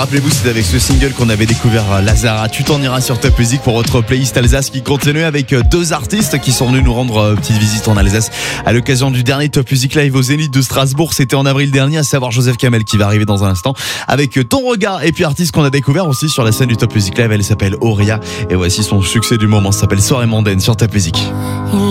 rappelez-vous, c'était avec ce single qu'on avait découvert Lazara. Tu t'en iras sur Top Music pour votre playlist Alsace qui continue avec deux artistes qui sont venus nous rendre petite visite en Alsace à l'occasion du dernier Top Music Live au Zénith de Strasbourg. C'était en avril dernier, à savoir Joseph Kamel qui va arriver dans un instant avec Ton Regard. Et puis artiste qu'on a découvert aussi sur la scène du Top Music Live, elle s'appelle Auria et voici son succès du moment, ça s'appelle Soirée mondaine sur Top Music.